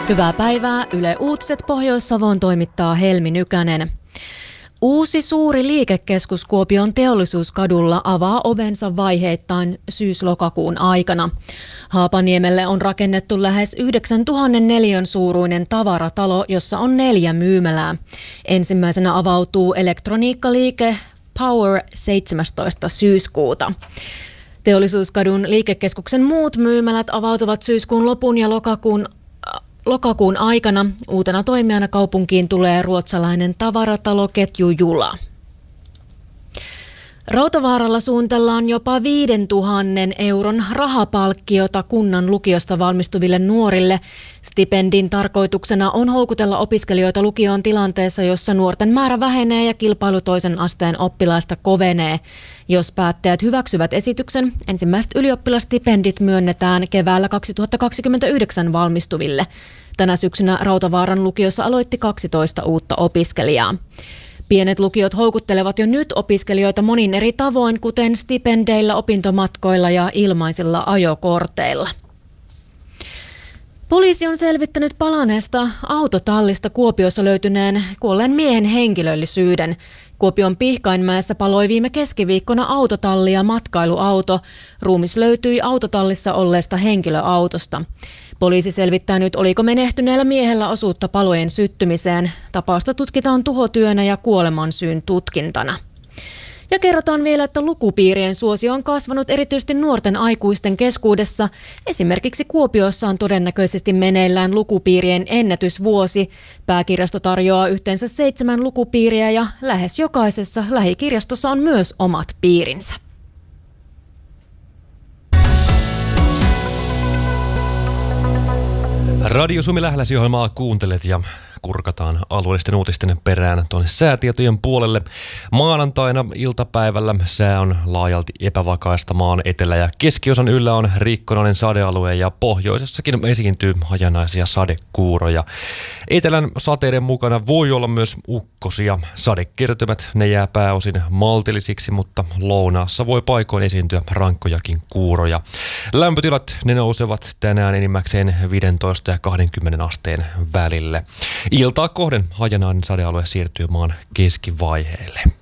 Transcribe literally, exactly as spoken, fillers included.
Hyvää päivää. Yle Uutiset Pohjois-Savon toimittaa Helmi Nykänen. Uusi suuri liikekeskus Kuopion Teollisuuskadulla avaa ovensa vaiheittain syys-lokakuun aikana. Haapaniemelle on rakennettu lähes yhdeksäntuhatta neliön suuruinen tavaratalo, jossa on neljä myymälää. Ensimmäisenä avautuu elektroniikkaliike Power seitsemästoista syyskuuta. Teollisuuskadun liikekeskuksen muut myymälät avautuvat syyskuun lopun ja lokakuun Lokakuun aikana. Uutena toimijana kaupunkiin tulee ruotsalainen tavarataloketju Jula. Rautavaaralla suunnitellaan jopa viidentuhannen euron rahapalkkiota kunnan lukiosta valmistuville nuorille. Stipendin tarkoituksena on houkutella opiskelijoita lukioon tilanteessa, jossa nuorten määrä vähenee ja kilpailu toisen asteen oppilaista kovenee. Jos päättäjät hyväksyvät esityksen, ensimmäiset ylioppilastipendit myönnetään keväällä kaksituhattakaksikymmentäyhdeksän valmistuville. Tänä syksynä Rautavaaran lukiossa aloitti kaksitoista uutta opiskelijaa. Pienet lukiot houkuttelevat jo nyt opiskelijoita monin eri tavoin, kuten stipendeillä, opintomatkoilla ja ilmaisilla ajokorteilla. Poliisi on selvittänyt palaneesta autotallista Kuopiossa löytyneen kuolleen miehen henkilöllisyyden. Kuopion Pihkainmäessä paloi viime keskiviikkona autotalli ja matkailuauto. Ruumis löytyi autotallissa olleesta henkilöautosta. Poliisi selvittää nyt, oliko menehtyneellä miehellä osuutta palojen syttymiseen. Tapausta tutkitaan tuhotyönä ja kuolemansyyn tutkintana. Ja kerrotaan vielä, että lukupiirien suosio on kasvanut erityisesti nuorten aikuisten keskuudessa. Esimerkiksi Kuopiossa on todennäköisesti meneillään lukupiirien ennätysvuosi. Pääkirjasto tarjoaa yhteensä seitsemän lukupiiriä ja lähes jokaisessa lähikirjastossa on myös omat piirinsä. Radio Suomi Lähläsi-ohjelmaa kuuntelet ja kurkataan alueellisten uutisten perään tuonne säätietojen puolelle. Maanantaina iltapäivällä sää on laajalti epävakaista. Maan etelä- ja keskiosan yllä on rikkonainen sadealue ja pohjoisessakin esiintyy hajanaisia sadekuuroja. Etelän sateiden mukana voi olla myös ukkosia. Sadekertymät ne jää pääosin maltillisiksi, mutta lounaassa voi paikoin esiintyä rankkojakin kuuroja. Lämpötilat ne nousevat tänään enimmäkseen viisitoista ja kaksikymmentä asteen välille. Iltaa kohden hajanainen sadealue siirtyy maan keskivaiheelle.